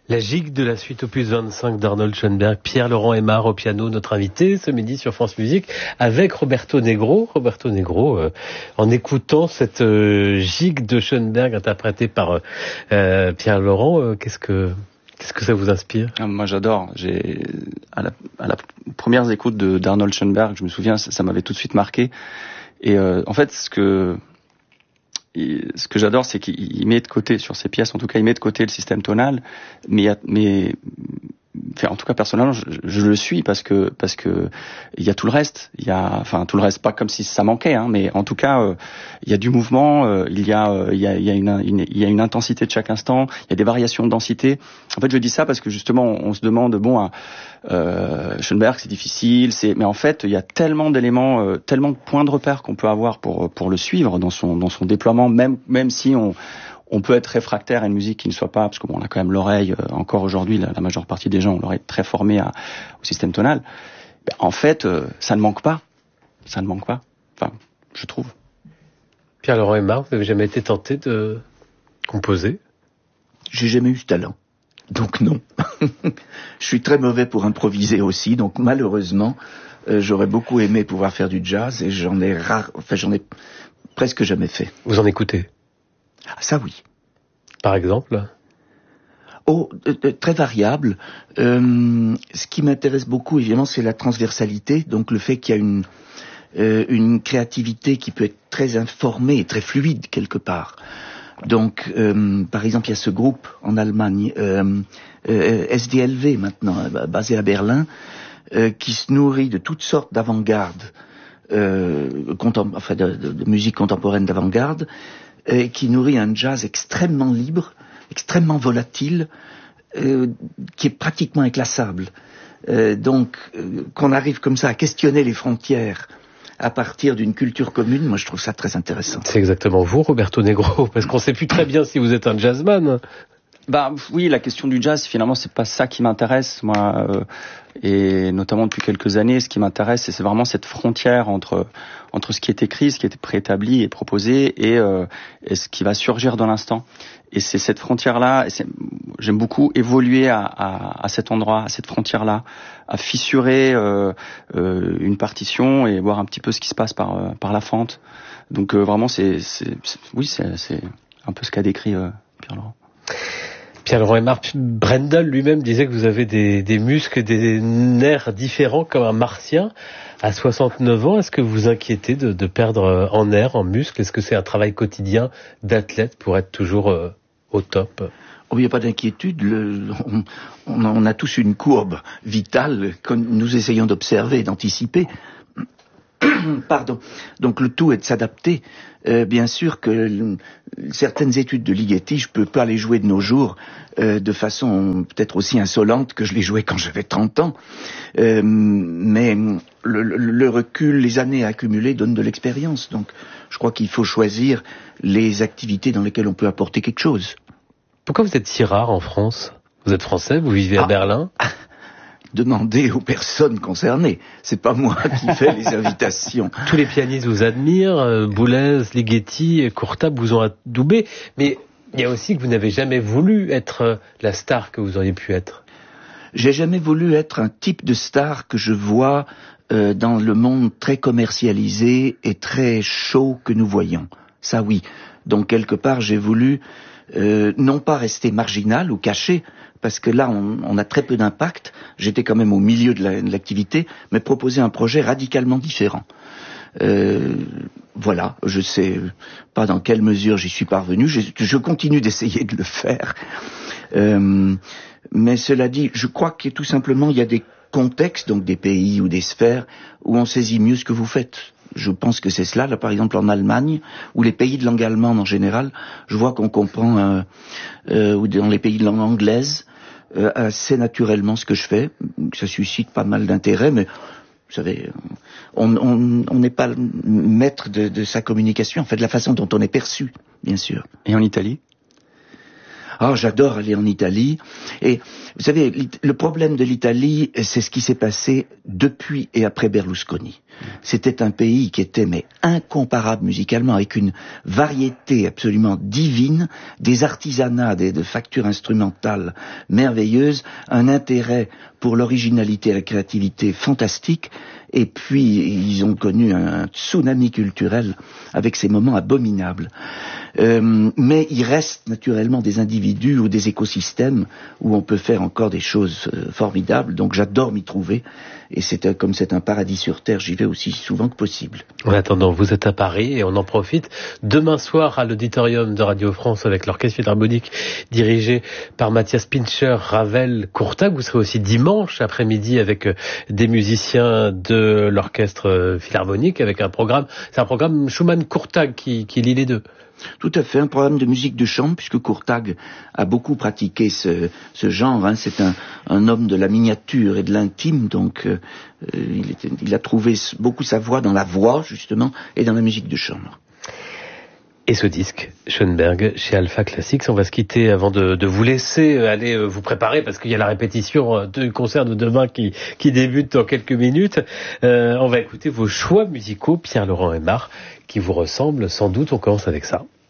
La gigue de la suite opus 25 d'Arnold Schoenberg, Pierre-Laurent Aimard au piano, notre invité ce midi sur France Musique, avec Roberto Negro. Roberto Negro, en écoutant cette gigue de Schoenberg interprétée par Pierre-Laurent, qu'est-ce que ça vous inspire? Moi j'adore. À la première écoute d'Arnold Schoenberg, je me souviens, ça m'avait tout de suite marqué. Et en fait, ce que j'adore, c'est qu'il met de côté, sur ses pièces, en tout cas, il met de côté le système tonal, enfin, en tout cas, personnellement, je le suis parce que il y a tout le reste. Tout le reste, pas comme si ça manquait, hein, mais en tout cas, il y a du mouvement, il y a une intensité de chaque instant, il y a des variations de densité. En fait, je dis ça parce que justement, on se demande, Schoenberg, c'est difficile, mais en fait, il y a tellement d'éléments, tellement de points de repère qu'on peut avoir pour le suivre dans son déploiement, même si on peut être réfractaire à une musique qui ne soit pas, parce que on a quand même l'oreille, encore aujourd'hui, la majeure partie des gens ont l'oreille très formée au système tonal. En fait, ça ne manque pas. Enfin, je trouve. Pierre-Laurent Aimard, vous n'avez jamais été tenté de composer? J'ai jamais eu ce talent. Donc non. Je suis très mauvais pour improviser aussi, donc malheureusement, j'aurais beaucoup aimé pouvoir faire du jazz et j'en ai presque jamais fait. Vous en écoutez? Ah, ça oui. Par exemple? Très variable. Ce qui m'intéresse beaucoup, évidemment, c'est la transversalité, donc le fait qu'il y a une créativité qui peut être très informée et très fluide quelque part. Donc, par exemple, il y a ce groupe en Allemagne, SDLV maintenant, basé à Berlin, qui se nourrit de toutes sortes d'avant-garde, de musique contemporaine d'avant-garde, qui nourrit un jazz extrêmement libre, extrêmement volatile, qui est pratiquement inclassable. Donc, qu'on arrive comme ça à questionner les frontières à partir d'une culture commune, moi je trouve ça très intéressant. C'est exactement vous, Roberto Negro, parce qu'on ne sait plus très bien si vous êtes un jazzman. Oui, la question du jazz, finalement, c'est pas ça qui m'intéresse, moi, et notamment depuis quelques années, ce qui m'intéresse, c'est vraiment cette frontière entre ce qui est écrit, ce qui est préétabli et proposé, et ce qui va surgir dans l'instant. Et c'est cette frontière-là, j'aime beaucoup évoluer à cet endroit, à cette frontière-là, à fissurer une partition et voir un petit peu ce qui se passe par la fente. Donc vraiment, c'est un peu ce qu'a décrit Pierre-Laurent. Pierre-Laurent Aimard, Brendel lui-même disait que vous avez des muscles et des nerfs différents comme un martien. À 69 ans, est-ce que vous vous inquiétez de perdre en nerfs, en muscles? Est-ce que c'est un travail quotidien d'athlète pour être toujours au top? Il n'y a pas d'inquiétude. On a tous une courbe vitale que nous essayons d'observer et d'anticiper. Pardon. Donc le tout est de s'adapter. Bien sûr que certaines études de Ligeti, je peux pas les jouer de nos jours de façon peut-être aussi insolente que je les jouais quand j'avais 30 ans. Mais le recul, les années accumulées donnent de l'expérience. Donc je crois qu'il faut choisir les activités dans lesquelles on peut apporter quelque chose. Pourquoi vous êtes si rare en France? Vous êtes français, vous vivez à Berlin? Demandez aux personnes concernées. C'est pas moi qui fais les invitations. Tous les pianistes vous admirent, Boulez, Ligeti, Courtable vous ont adoubé, mais il y a aussi que vous n'avez jamais voulu être la star que vous auriez pu être. J'ai jamais voulu être un type de star que je vois dans le monde très commercialisé et très chaud que nous voyons. Ça oui. Donc quelque part j'ai voulu non pas rester marginal ou caché, parce que là, on a très peu d'impact. J'étais quand même au milieu de l'activité, mais proposer un projet radicalement différent. Voilà, je sais pas dans quelle mesure j'y suis parvenu. Je continue d'essayer de le faire. Mais cela dit, je crois que tout simplement, il y a des contextes, donc des pays ou des sphères, où on saisit mieux ce que vous faites. Je pense que c'est cela. Là, par exemple, en Allemagne, ou les pays de langue allemande en général, je vois qu'on comprend, ou dans les pays de langue anglaise, assez naturellement ce que je fais. Ça suscite pas mal d'intérêt, mais vous savez, on n'est pas maître de sa communication, en fait, de la façon dont on est perçu, bien sûr. Et en Italie? Ah, j'adore aller en Italie. Et vous savez, le problème de l'Italie, c'est ce qui s'est passé depuis et après Berlusconi. C'était un pays qui était mais incomparable musicalement, avec une variété absolument divine, des artisanats, de factures instrumentales merveilleuses, un intérêt pour l'originalité et la créativité fantastique. Et puis, ils ont connu un tsunami culturel avec ces moments abominables. Mais il reste naturellement des individus ou des écosystèmes où on peut faire encore des choses formidables. Donc j'adore m'y trouver. Et comme c'est un paradis sur Terre, j'y vais aussi souvent que possible. En attendant, vous êtes à Paris et on en profite. Demain soir à l'auditorium de Radio France avec l'Orchestre Philharmonique dirigé par Mathias Pincher, Ravel, Courtag. Vous serez aussi dimanche après-midi avec des musiciens de l'Orchestre Philharmonique avec c'est un programme Schumann-Courtag qui lie les deux. Tout à fait, un programme de musique de chambre, puisque Courtag a beaucoup pratiqué ce genre. Hein. C'est un homme de la miniature et de l'intime, donc il a trouvé beaucoup sa voix dans la voix, justement, et dans la musique de chambre. Et ce disque, Schoenberg, chez Alpha Classics. On va se quitter avant de vous laisser aller vous préparer, parce qu'il y a la répétition du concert de demain qui débute dans quelques minutes. On va écouter vos choix musicaux, Pierre-Laurent Aimard, qui vous ressemblent sans doute. On commence avec ça.